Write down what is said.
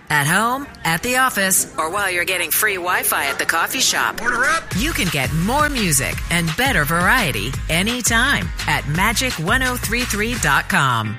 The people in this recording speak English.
At home, at the office, or while you're getting free Wi-Fi at the coffee shop. Order up! You can get more music and better variety anytime at Magic1033.com.